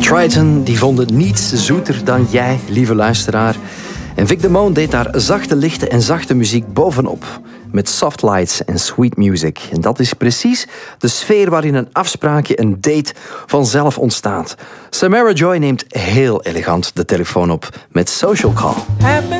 Triton die vonden niets zoeter dan jij, lieve luisteraar. En Vic Damone deed daar zachte lichten en zachte muziek bovenop. Met soft lights en sweet music. En dat is precies de sfeer waarin een afspraakje, een date, vanzelf ontstaat. Samara Joy neemt heel elegant de telefoon op met Social Call.